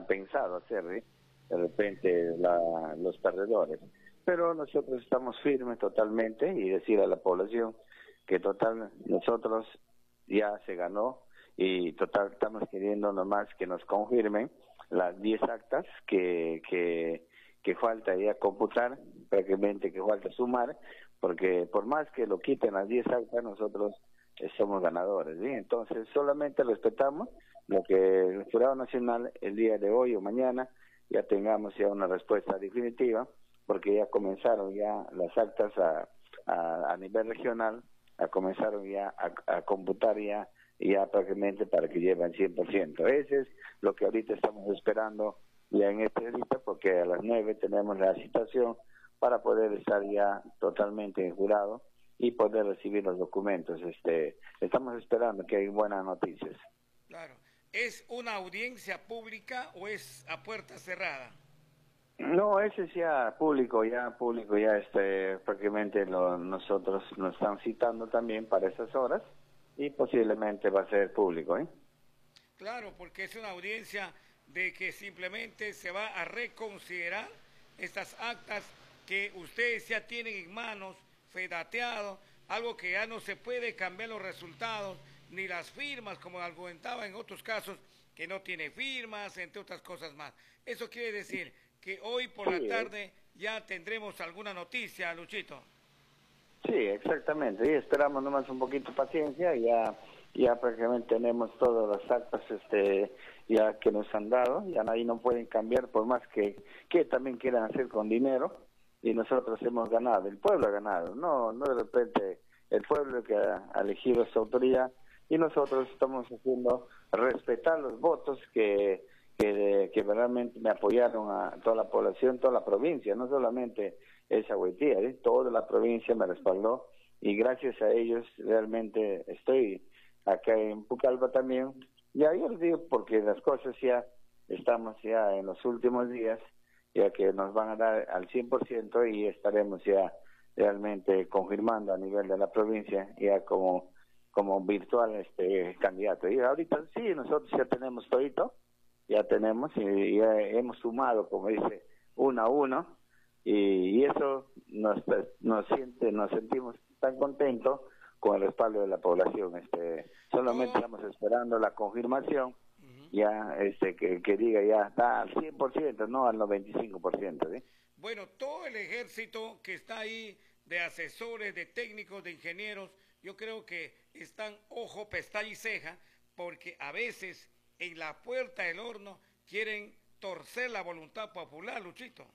han pensado hacer, de repente los perdedores. Pero nosotros estamos firmes totalmente y decir a la población que total nosotros ya se ganó y total estamos queriendo nomás que nos confirmen las 10 actas que falta ya computar, prácticamente que falta sumar, porque por más que lo quiten las 10 actas, nosotros somos ganadores, ¿sí? Entonces solamente respetamos lo que el Jurado Nacional el día de hoy o mañana ya tengamos ya una respuesta definitiva, porque ya comenzaron ya las actas a nivel regional, comenzaron ya a computar ya prácticamente para que lleven 100%. Ese es lo que ahorita estamos esperando ya en este día, porque a las 9 tenemos la citación para poder estar ya totalmente en jurado y poder recibir los documentos. Estamos esperando que hay buenas noticias. Claro. ¿Es una audiencia pública o es a puerta cerrada? No, ese es ya público, prácticamente nosotros nos están citando también para esas horas y posiblemente va a ser público, ¿eh? Claro, porque es una audiencia de que simplemente se va a reconsiderar estas actas que ustedes ya tienen en manos, fedateado, algo que ya no se puede cambiar los resultados, ni las firmas, como argumentaba en otros casos, que no tiene firmas, entre otras cosas más. Eso quiere decir que hoy por la Sí, tarde ya tendremos alguna noticia, Luchito. sí, exactamente, y esperamos nomás un poquito de paciencia, ya prácticamente tenemos todas las actas ya que nos han dado, ya ahí no pueden cambiar por más que también quieran hacer con dinero, y nosotros hemos ganado, el pueblo ha ganado, no de repente el pueblo que ha elegido esta autoridad, y nosotros estamos haciendo respetar los votos que realmente me apoyaron a toda la población, toda la provincia, no solamente esa Huaytía, toda la provincia me respaldó, y gracias a ellos realmente estoy acá en Pucallpa también. Ya yo les digo porque las cosas ya estamos ya en los últimos días, ya que nos van a dar al 100% y estaremos ya realmente confirmando a nivel de la provincia ya como virtual candidato. Y ahorita sí, nosotros ya tenemos todito, ya tenemos y ya hemos sumado, como dice, 1 a 1, y eso nos sentimos tan contentos con el respaldo de la población. Solamente Todo, estamos esperando la confirmación, ya que diga ya está al 100%, no al 95%, ¿sí? bueno, todo el ejército que está ahí, de asesores, de técnicos, de ingenieros, yo creo que están ojo, pestaña y ceja, porque a veces en la puerta del horno quieren torcer la voluntad popular, Luchito.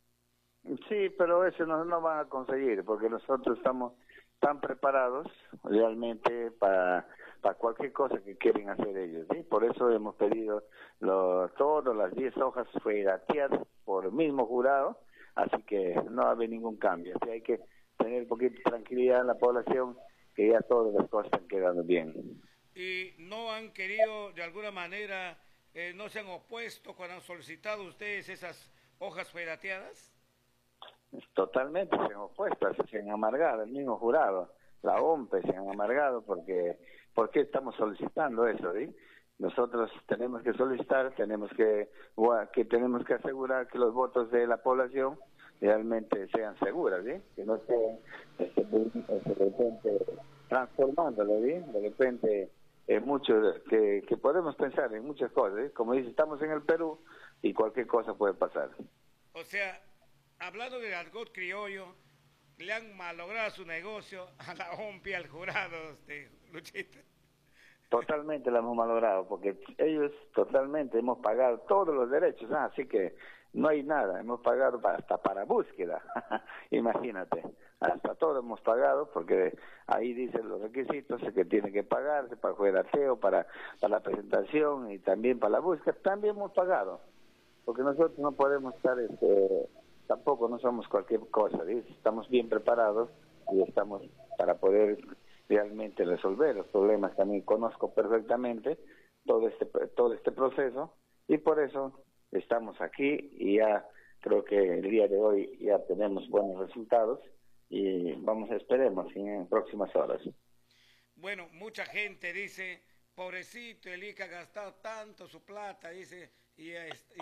Sí, pero eso no van a conseguir, porque nosotros estamos tan preparados realmente para cualquier cosa que quieren hacer ellos, ¿sí? Por eso hemos pedido todas las 10 hojas fue dateadas por el mismo jurado, así que no va a haber ningún cambio. Así hay que tener un poquito de tranquilidad en la población, que ya todas las cosas están quedando bien. Y no han querido, de alguna manera, no se han opuesto cuando han solicitado ustedes esas hojas fedateadas. Totalmente se han opuesto, se han amargado, el mismo jurado, la OMPE se han amargado ¿por qué estamos solicitando eso? ¿Sí? Nosotros tenemos que solicitar, tenemos tenemos que asegurar que los votos de la población realmente sean seguras, ¿sí? Que no estén de repente transformándolo, ¿sí? De repente mucho que podemos pensar en muchas cosas, ¿sí? Como dice, estamos en el Perú y cualquier cosa puede pasar. O sea, hablando del argot criollo, le han malogrado su negocio a la OMPI, al jurado, Luchito. Totalmente la hemos malogrado, porque ellos totalmente hemos pagado todos los derechos, así que no hay nada, hemos pagado hasta para búsqueda, imagínate, hasta todo hemos pagado, porque ahí dicen los requisitos que tiene que pagarse para el juegateo, para la presentación y también para la búsqueda, también hemos pagado, porque nosotros no podemos estar, tampoco no somos cualquier cosa, ¿sí? Estamos bien preparados y estamos para poder realmente resolver los problemas. También conozco perfectamente todo este proceso y por eso estamos aquí y ya creo que el día de hoy ya tenemos buenos resultados y esperemos en próximas horas. Bueno, mucha gente dice, pobrecito, el ICA ha gastado tanto su plata, dice, y